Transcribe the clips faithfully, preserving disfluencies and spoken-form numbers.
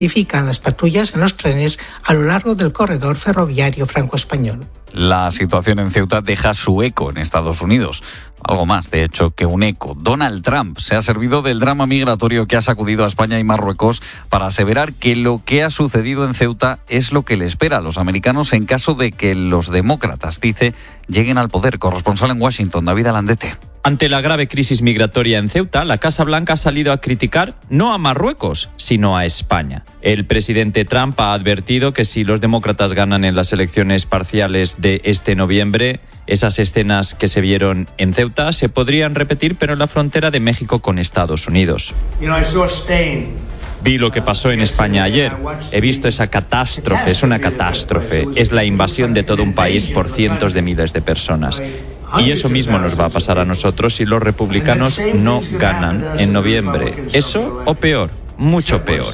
intensifican las patrullas en los trenes a lo largo del corredor ferroviario franco-español. La situación en Ceuta deja su eco en Estados Unidos. Algo más, de hecho, que un eco. Donald Trump se ha servido del drama migratorio que ha sacudido a España y Marruecos para aseverar que lo que ha sucedido en Ceuta es lo que le espera a los americanos en caso de que los demócratas, dice, lleguen al poder. Corresponsal en Washington, David Alandete. Ante la grave crisis migratoria en Ceuta, la Casa Blanca ha salido a criticar no a Marruecos, sino a España. El presidente Trump ha advertido que si los demócratas ganan en las elecciones parciales de este noviembre, esas escenas que se vieron en Ceuta se podrían repetir, pero en la frontera de México con Estados Unidos. Vi lo que pasó en España ayer. He visto esa catástrofe, es una catástrofe. Es la invasión de todo un país por cientos de miles de personas. Y eso mismo nos va a pasar a nosotros si los republicanos no ganan en noviembre. Eso o peor, mucho peor.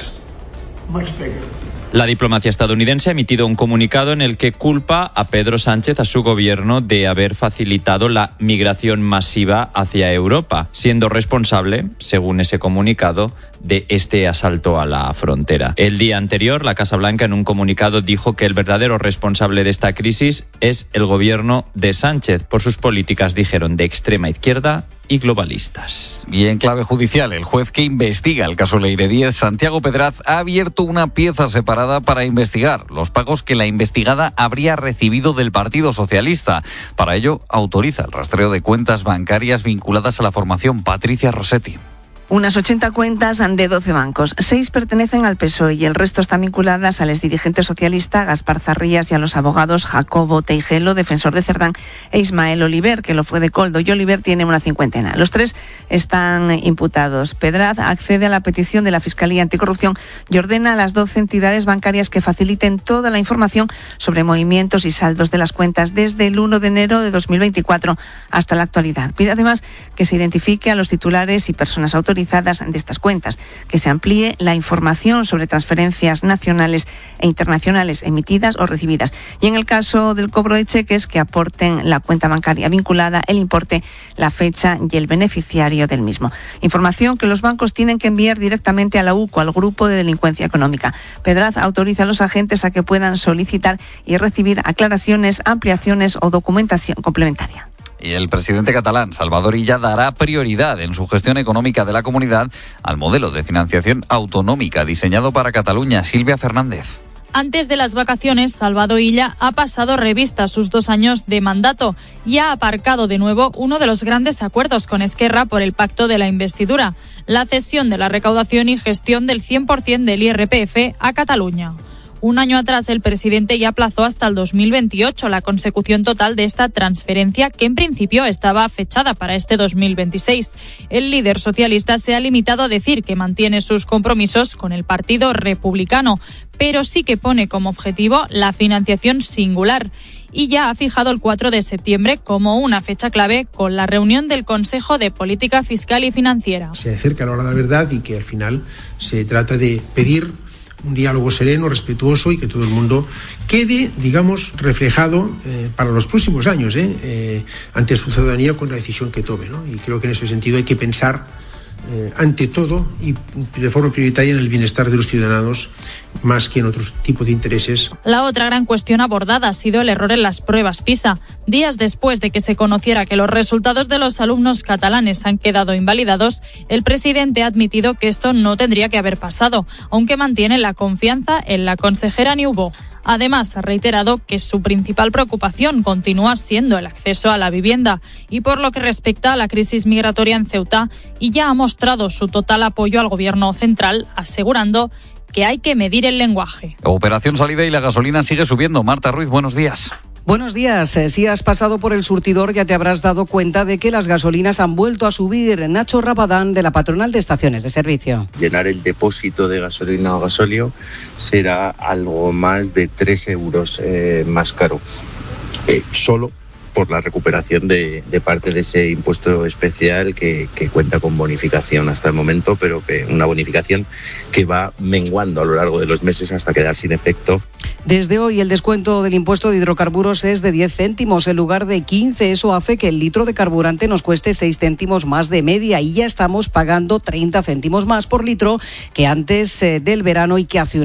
La diplomacia estadounidense ha emitido un comunicado en el que culpa a Pedro Sánchez, a su gobierno, de haber facilitado la migración masiva hacia Europa, siendo responsable, según ese comunicado, de este asalto a la frontera. El día anterior, la Casa Blanca, en un comunicado, dijo que el verdadero responsable de esta crisis es el gobierno de Sánchez, por sus políticas, dijeron, de extrema izquierda y globalistas. Y en clave judicial, el juez que investiga el caso Leire Díez, Santiago Pedraz, ha abierto una pieza separada para investigar los pagos que la investigada habría recibido del Partido Socialista. Para ello, autoriza el rastreo de cuentas bancarias vinculadas a la formación. Patricia Rossetti. Unas ochenta cuentas de doce bancos. Seis pertenecen al P S O E y el resto están vinculadas al exdirigente socialista Gaspar Zarrías y a los abogados Jacobo Teijelo, defensor de Cerdán, e Ismael Oliver, que lo fue de Coldo, y Oliver tiene una cincuentena. Los tres están imputados. Pedraz accede a la petición de la Fiscalía Anticorrupción y ordena a las doce entidades bancarias que faciliten toda la información sobre movimientos y saldos de las cuentas desde el uno de enero de dos mil veinticuatro hasta la actualidad. Pide además que se identifique a los titulares y personas autorizadas de estas cuentas, que se amplíe la información sobre transferencias nacionales e internacionales emitidas o recibidas, y en el caso del cobro de cheques, que aporten la cuenta bancaria vinculada, el importe, la fecha y el beneficiario del mismo. Información que los bancos tienen que enviar directamente a la U C O, al Grupo de Delincuencia Económica. Pedraz autoriza a los agentes a que puedan solicitar y recibir aclaraciones, ampliaciones o documentación complementaria. Y el presidente catalán, Salvador Illa, dará prioridad en su gestión económica de la comunidad al modelo de financiación autonómica diseñado para Cataluña. Silvia Fernández. Antes de las vacaciones, Salvador Illa ha pasado revista a sus dos años de mandato y ha aparcado de nuevo uno de los grandes acuerdos con Esquerra por el pacto de la investidura, la cesión de la recaudación y gestión del cien por ciento del I R P F a Cataluña. Un año atrás, el presidente ya aplazó hasta el dos mil veintiocho la consecución total de esta transferencia, que en principio estaba fechada para este dos mil veintiséis. El líder socialista se ha limitado a decir que mantiene sus compromisos con el Partido Republicano, pero sí que pone como objetivo la financiación singular. Y ya ha fijado el cuatro de septiembre como una fecha clave con la reunión del Consejo de Política Fiscal y Financiera. Se acerca la hora de la verdad y que al final se trata de pedir un diálogo sereno, respetuoso, y que todo el mundo quede, digamos, reflejado eh, para los próximos años eh, eh, ante su ciudadanía con la decisión que tome, ¿no? Y creo que en ese sentido hay que pensar eh, ante todo y de forma prioritaria en el bienestar de los ciudadanos más que en otros tipos de intereses. La otra gran cuestión abordada ha sido el error en las pruebas PISA. Días después de que se conociera que los resultados de los alumnos catalanes han quedado invalidados, el presidente ha admitido que esto no tendría que haber pasado, aunque mantiene la confianza en la consejera Niubó. Además, ha reiterado que su principal preocupación continúa siendo el acceso a la vivienda, y por lo que respecta a la crisis migratoria en Ceuta, y ya ha mostrado su total apoyo al gobierno central, asegurando que hay que medir el lenguaje. Operación Salida y la gasolina sigue subiendo. Marta Ruiz, buenos días. Buenos días. Si has pasado por el surtidor ya te habrás dado cuenta de que las gasolinas han vuelto a subir. Nacho Rabadán, de la Patronal de Estaciones de Servicio. Llenar el depósito de gasolina o gasóleo será algo más de tres euros eh, más caro. Eh, solo por la recuperación de, de parte de ese impuesto especial que, que cuenta con bonificación hasta el momento, pero que una bonificación que va menguando a lo largo de los meses hasta quedar sin efecto. Desde hoy el descuento del impuesto de hidrocarburos es de diez céntimos en lugar de quince. Eso hace que el litro de carburante nos cueste seis céntimos más de media, y ya estamos pagando treinta céntimos más por litro que antes eh, del verano y que hace un